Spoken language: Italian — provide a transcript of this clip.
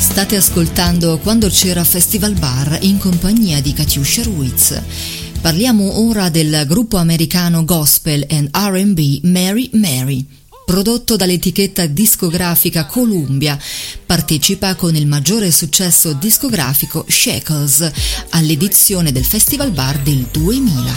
State ascoltando Quando c'era Festival Bar in compagnia di Katiuscia Ruiz. Parliamo ora del gruppo americano gospel and R&B Mary Mary. Prodotto dall'etichetta discografica Columbia, partecipa con il maggiore successo discografico Shekels all'edizione del Festival Bar del 2000.